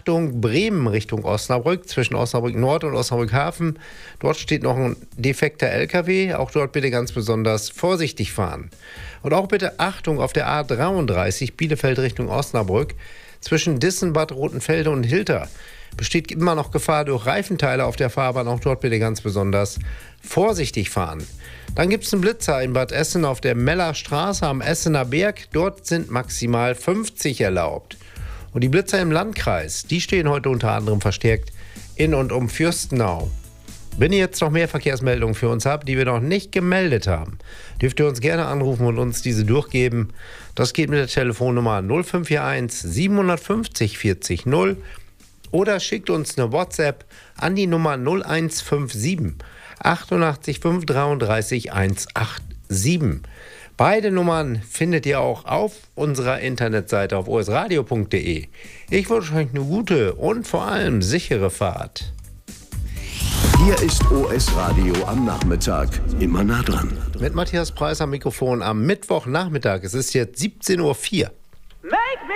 Achtung, Bremen Richtung Osnabrück, zwischen Osnabrück Nord und Osnabrück Hafen. Dort steht noch ein defekter LKW. Auch dort bitte ganz besonders vorsichtig fahren. Und auch bitte Achtung auf der A33 Bielefeld Richtung Osnabrück. Zwischen Dissen, Bad Rotenfelde und Hilter besteht immer noch Gefahr durch Reifenteile auf der Fahrbahn. Auch dort bitte ganz besonders vorsichtig fahren. Dann gibt es einen Blitzer in Bad Essen auf der Mellerstraße am Essener Berg. Dort sind maximal 50 erlaubt. Und die Blitzer im Landkreis, die stehen heute unter anderem verstärkt in und um Fürstenau. Wenn ihr jetzt noch mehr Verkehrsmeldungen für uns habt, die wir noch nicht gemeldet haben, dürft ihr uns gerne anrufen und uns diese durchgeben. Das geht mit der Telefonnummer 0541 750 40 0 oder schickt uns eine WhatsApp an die Nummer 0157 88 533 187. Beide Nummern findet ihr auch auf unserer Internetseite auf osradio.de. Ich wünsche euch eine gute und vor allem sichere Fahrt. Hier ist OS Radio am Nachmittag. Immer nah dran. Mit Matthias Preis am Mikrofon am Mittwochnachmittag. Es ist jetzt 17:04 Uhr.